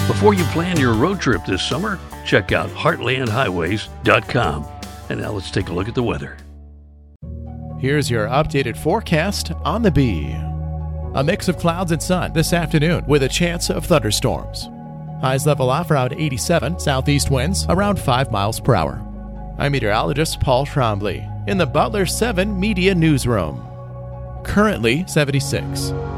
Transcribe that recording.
Before you plan your road trip this summer, check out heartlandhighways.com. And now let's take a look at the weather. Here's your updated forecast on the Bee. A mix of clouds and sun this afternoon with a chance of thunderstorms. Highs level off around 87, southeast winds around 5 miles per hour. I'm meteorologist Paul Trombley in the Butler 7 Media Newsroom. Currently 76.